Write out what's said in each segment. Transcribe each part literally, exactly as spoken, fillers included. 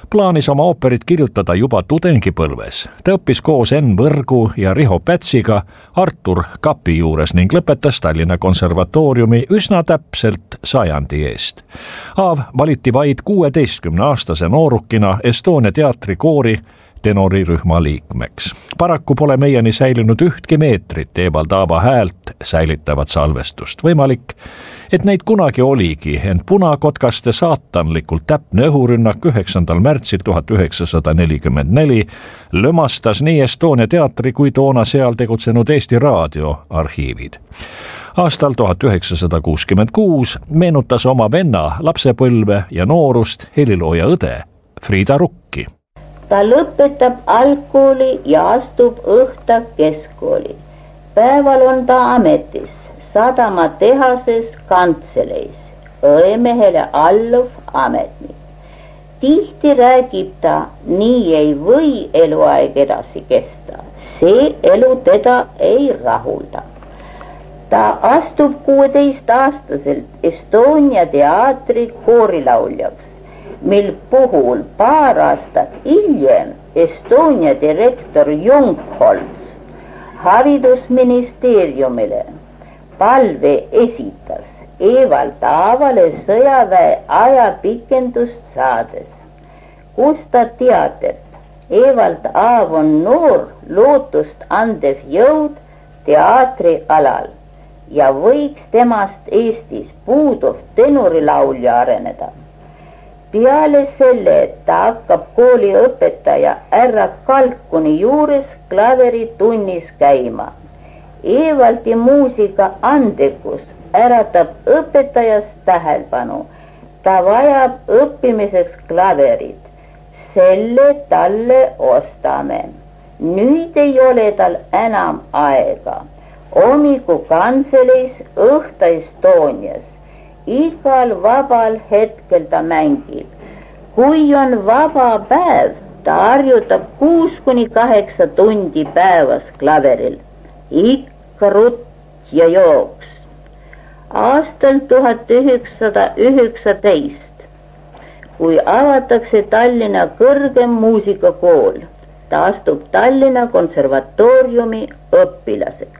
plaanis oma ooperit kirjutada juba tudengipõlves. Ta õppis koos Enn Võrgu ja Riho Pätsiga Artur Kapi juures ning lõpetas Tallinna Konservatooriumi üsna täpselt sajandi eest. Aav valiti vaid kuueteistkümneaastase noorukina Estonia teatrikoori tenorirühma liikmeks. Paraku pole meieni säilinud ühtki meetrit Evald Aava häält säilitavat salvestust. Võimalik, et neid kunagi oligi, ent punakotkaste saatanlikult täpne õhurünnak üheksandal märtsil tuhat üheksasada nelikümmend neli lömastas nii Estonia teatri kui toona seal tegutsenud Eesti Raadio arhiivid. Aastal tuhat üheksasada kuuskümmend kuus meenutas oma venna lapsepõlve ja noorust helilooja õde Friida Rukki. Ta lõpetab algkooli ja astub õhta keskkooli. Päeval on ta ametis, sadamatehases kantseleis, õemehele alluv ametnik. Tihti räägib ta, nii ei või eluaeg edasi kesta. See elu teda ei rahulda. Ta astub kuueteistaastaselt Estonia teatri koorilauljaks, mil puhul paar aastat hiljem Estonia direktor Jungholz haridusministeeriumile palve esitas Evald Aavale sõjaväe ajapikendust saades, kus ta teatab, Evald Aav on noor lootust andev jõud teatri alal ja võiks temast Eestis puuduv tenorilaulja areneda. Peale selle, et ta hakkab kooli õpetaja härra Kalkuni juures klaveritunnis käima. Evaldi muusika andekus äratab õpetajast tähelepanu. Ta vajab õppimiseks klaverit. Selle talle ostame. Nüüd ei ole tal enam aega. Hommiku kantseleis, õhta Estonias. Igal vabal hetkel ta mängib. Kui on vaba päev, ta harjutab kuus kuni kaheksa tundi päevas klaveril. Ikka rutt ja jooks. Aastal tuhat üheksasada üheksateist, kui avatakse Tallinna kõrgem muusikakool, ta astub Tallinna Konservatooriumi õpilaseks.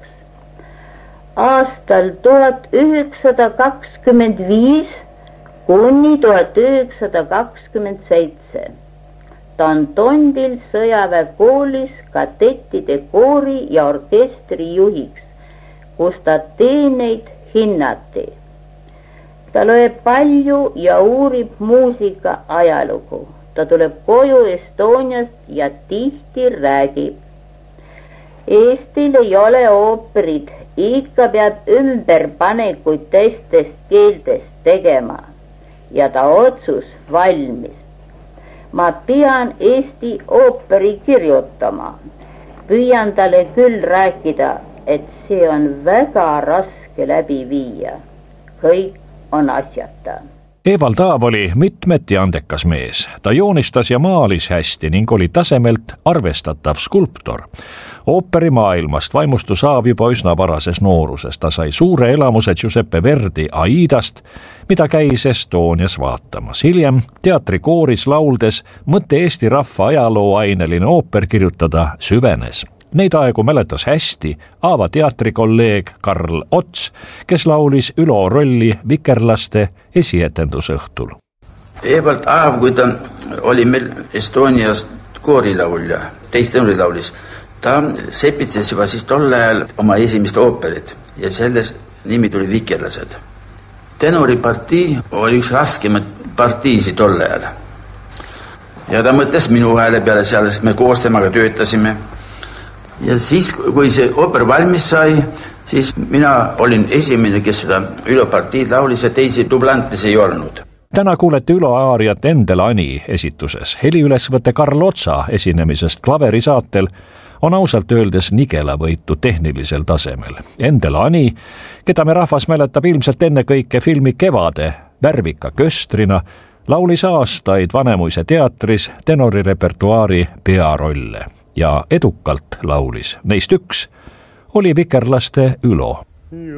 Aastal tuhat üheksasada kakskümmend viis kuni tuhat üheksasada kakskümmend seitse. Ta on Tondil sõjaväekoolis kadettide koori ja orkestri juhiks, kus ta teeneid hinnati. Ta loeb palju ja uurib muusika ajalugu. Ta tuleb koju Estoniast ja tihti räägib. Eestil ei ole ooperid, ikka peab ümberpanekuid teistest keeltest tegema ja ta otsus valmis. Ma pean Eesti ooperi kirjutama. Püüan talle küll rääkida, et see on väga raske läbi viia. Kõik on asjata. Evald Aav oli mitmeti andekas mees. Ta joonistas ja maalis hästi ning oli tasemelt arvestatav skulptor. Ooperimaailmast vaimustus Aav juba üsna varases nooruses. Ta sai suure elamuse Giuseppe Verdi Aidast, mida käis Estonias vaatamas. Hiljem teatrikooris lauldes mõte Eesti rahva ajaloo aineline ooper kirjutada süvenes. Neid aegu mäletas hästi Aava teatrikolleeg Karl Ots, kes laulis Ülo rolli Vikerlaste esietendusõhtul. Evald Aav, kui ta oli meil Estonias koorilaulja, teist tenorilaulis, ta sepitses juba siis tol ajal oma esimest ooperit ja selles nimi tuli Vikerlased. Tenoripartii oli üks raskemaid partiisi tol ajal. Ja ta mõtles minu hääle peale seal, sest me koos temaga töötasime. Ja siis, kui see ooper valmis sai, siis mina olin esimene, kes seda Ülo partiid laulis ja teisi dublantes ei olnud. Täna kuulete Ülo aariat Endel Ani esituses. Heliülesvõte Karl Otsa esinemisest klaverisaatel on ausalt öeldes nigela võitu tehnilisel tasemel. Endel Ani, keda me rahvas mäletab ilmselt ennekõike filmi Kevade värvika köstrina, laulis aastaid Vanemuise teatris tenorirepertuaari pearolle ja edukalt laulis. Neist üks oli Vikerlaste Ülo.